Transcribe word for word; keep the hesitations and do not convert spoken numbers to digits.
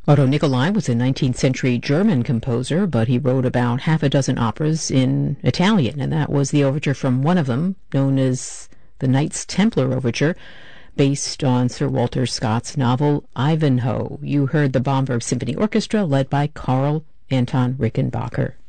Otto Nicolai was a nineteenth century German composer, but he wrote about half a dozen operas in Italian, and that was the overture from one of them, known as the Knights Templar Overture, based on Sir Walter Scott's novel Ivanhoe. You heard the Bamberg Symphony Orchestra, led by Karl Anton Rickenbacker.